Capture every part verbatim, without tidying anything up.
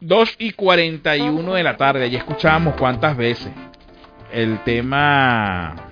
dos y cuarenta y uno de la tarde. Ya escuchábamos cuántas veces el tema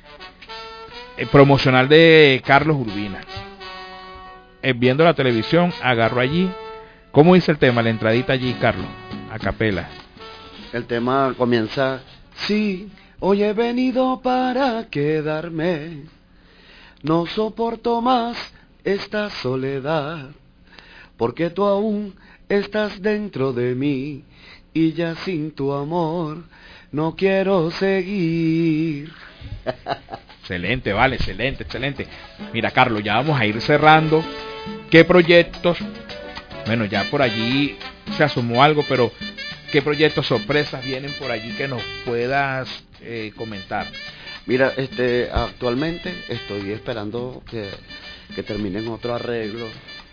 eh, promocional de Carlos Urbina. Eh, viendo la televisión, agarró allí. ¿Cómo dice el tema? La entradita allí, Carlos, a capela. El tema comienza: sí, hoy he venido para quedarme. No soporto más esta soledad, porque tú aún estás dentro de mí y ya sin tu amor no quiero seguir. Excelente, vale, excelente, excelente. Mira, Carlos, ya vamos a ir cerrando. ¿Qué proyectos? Bueno, ya por allí se asomó algo, pero ¿qué proyectos, sorpresas vienen por allí que nos puedas eh, comentar? Mira, este, actualmente estoy esperando que, que terminen otro arreglo,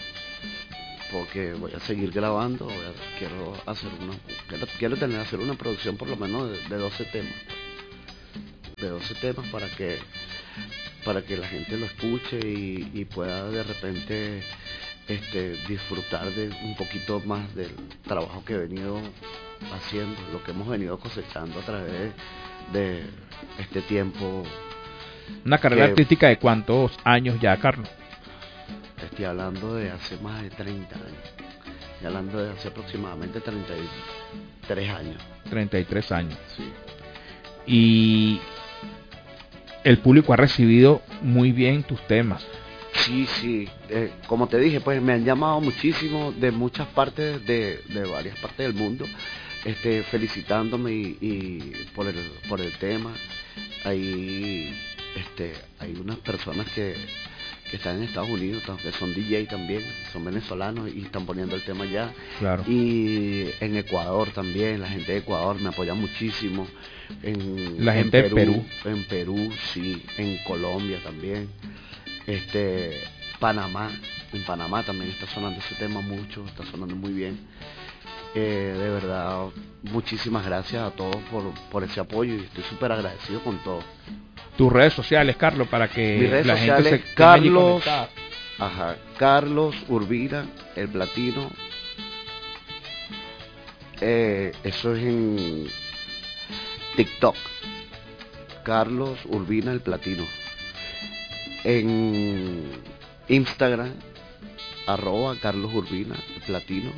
porque voy a seguir grabando. Voy a, quiero hacer una, quiero, quiero tener hacer una producción por lo menos de, de doce temas, de doce temas para que para que la gente lo escuche y, y pueda de repente este, disfrutar de un poquito más del trabajo que he venido haciendo, lo que hemos venido cosechando a través de este tiempo. Una carrera que, artística de cuántos años ya, Carlos? Estoy hablando de hace más de treinta años. Estoy hablando de hace aproximadamente treinta y tres años. treinta y tres años. Sí. Y el público ha recibido muy bien tus temas. Sí, sí. Eh, como te dije, pues me han llamado muchísimo de muchas partes, de, de varias partes del mundo, este, felicitándome y, y por el por el tema. Hay, este, hay unas personas que que están en Estados Unidos, que son D J también, son venezolanos y están poniendo el tema allá. Claro. Y en Ecuador también, la gente de Ecuador me apoya muchísimo. En, la gente en Perú, de Perú. En Perú, sí. En Colombia también. Este, Panamá, en Panamá también está sonando ese tema mucho, está sonando muy bien. Eh, de verdad, muchísimas gracias a todos por, por ese apoyo y estoy súper agradecido con todo. Tus redes sociales, Carlos, para que Mis redes la sociales, gente se Carlos, ajá, Carlos Urbina, el Platino. Eh, eso es en TikTok. Carlos Urbina, el Platino. En Instagram, arroba Carlos Urbina, el Platino.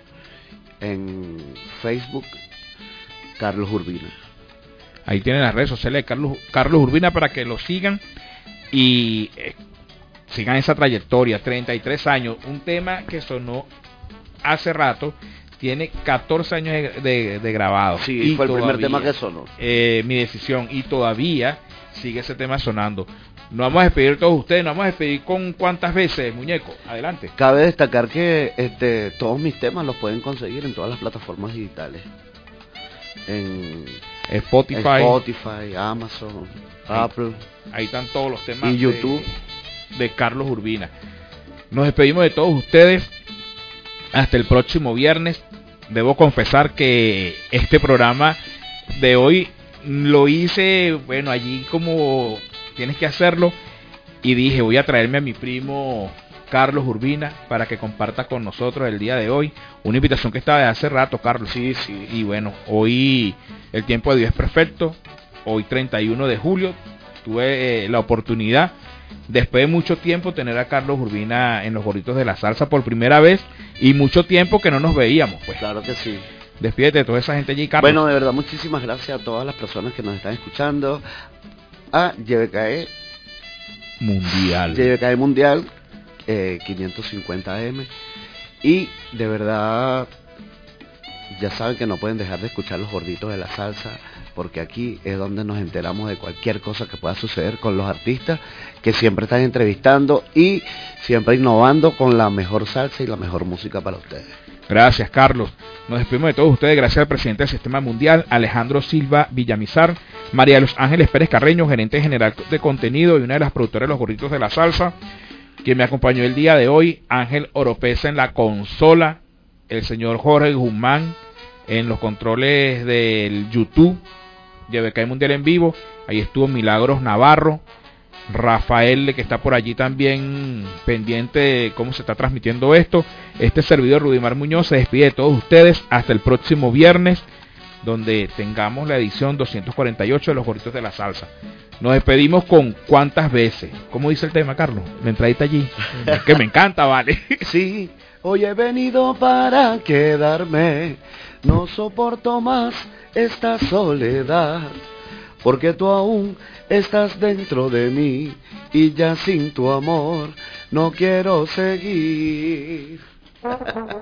En Facebook, Carlos Urbina. Ahí tienen las redes sociales de Carlos, Carlos Urbina para que lo sigan y eh, sigan esa trayectoria. treinta y tres años, un tema que sonó hace rato, tiene catorce años de, de, de grabado. Sí, y fue el todavía, primer tema que sonó. Eh, mi decisión, y todavía sigue ese tema sonando. Nos vamos a despedir todos ustedes, nos vamos a despedir con cuántas veces, muñeco. Adelante. Cabe destacar que este, todos mis temas los pueden conseguir en todas las plataformas digitales. En Spotify, Spotify, Amazon, ahí, Apple. Ahí están todos los temas y YouTube de, de Carlos Urbina. Nos despedimos de todos ustedes hasta el próximo viernes. Debo confesar que este programa de hoy lo hice, bueno, allí como tienes que hacerlo, y dije, voy a traerme a mi primo Carlos Urbina para que comparta con nosotros el día de hoy. Una invitación que estaba de hace rato, Carlos. Sí, sí. Y bueno, hoy el tiempo de Dios es perfecto. Hoy treinta y uno de julio tuve eh, la oportunidad, después de mucho tiempo, tener a Carlos Urbina en los Gorditos de la Salsa por primera vez, y mucho tiempo que no nos veíamos, pues. Claro que sí. Despídete de toda esa gente allí, Carlos. Bueno, de verdad, muchísimas gracias a todas las personas que nos están escuchando. A Y B K E Mundial. Y B K E Mundial, eh, quinientos cincuenta A M. Y de verdad, ya saben que no pueden dejar de escuchar los Gorditos de la Salsa, porque aquí es donde nos enteramos de cualquier cosa que pueda suceder con los artistas que siempre están entrevistando y siempre innovando con la mejor salsa y la mejor música para ustedes. Gracias, Carlos. Nos despedimos de todos ustedes. Gracias al presidente del Sistema Mundial, Alejandro Silva Villamizar, María de los Ángeles Pérez Carreño, gerente general de contenido y una de las productoras de los Gorditos de la Salsa, quien me acompañó el día de hoy, Ángel Oropesa en la consola, el señor Jorge Guzmán en los controles del YouTube, Y B K E Mundial en vivo, ahí estuvo Milagros Navarro, Rafael, que está por allí también pendiente de cómo se está transmitiendo esto. Este servidor Rudimar Muñoz se despide de todos ustedes hasta el próximo viernes, donde tengamos la edición doscientos cuarenta y ocho de Los Gorditos de la Salsa. Nos despedimos con ¿cuántas veces? ¿Cómo dice el tema, Carlos? La entradita allí, que me encanta, vale. Sí, hoy he venido para quedarme, no soporto más esta soledad, porque tú aún estás dentro de mí y ya sin tu amor no quiero seguir.